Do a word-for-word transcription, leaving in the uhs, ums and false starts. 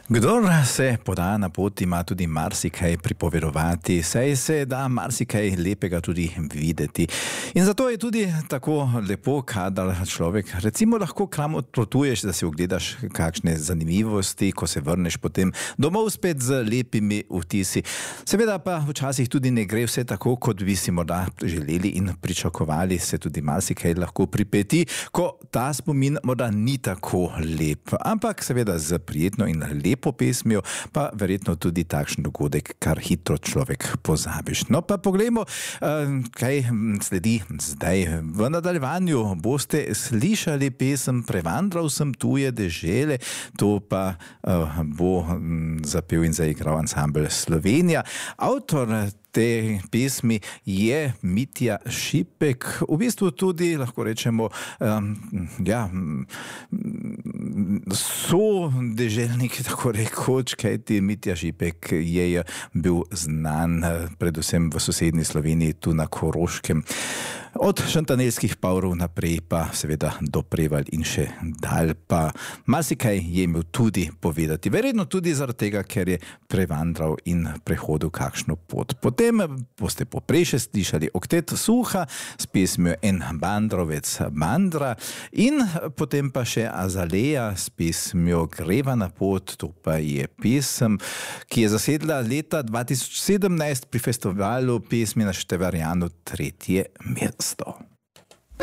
Kdor se poda na pot, ima tudi marsikaj pripovedovati, saj se da marsikaj lepega tudi videti. In zato je tudi tako lepo, kadar človek recimo lahko kam odpotuješ, da si ogledaš kakšne zanimivosti, ko se vrneš potem domov spet z lepimi vtisi. Seveda pa včasih tudi ne gre vse tako, kot bi si morda želeli in pričakovali, se tudi marsikaj lahko pripeti, ko ta spomin morda ni tako lep. Ampak seveda z prijetno in lepo pesmijo, pa verjetno tudi takšen dogodek, kar hitro človek pozabiš. No pa poglejmo, kaj sledi zdaj. V nadaljevanju boste slišali pesem Prevandral sem tuje dežele, to pa bo zapel in zaigral ansambel Slovenija. Avtor te pesmi je Mitja Šipek, v bistvu tudi, lahko rečemo, um, ja, so deželnik, tako rekoč, kajti Mitja Šipek je bil znan predvsem v sosednji Sloveniji, tu na Koroškem. Od šantanelskih pavrov naprej pa seveda do Prevalj in še dalj pa marsikaj je imel tudi povedati. Verjetno tudi zaradi tega, ker je prevandral in prehodil kakšno pot. Potem boste popreše slišali Oktet Suha s pesmijo En bandrovec bandra in potem pa še Azalea s pesmijo Greva na pot, to pa je pesem, ki je zasedla leta dva tisoč sedemnajst pri festivalu pesmi na Števarjanu tretje mesto.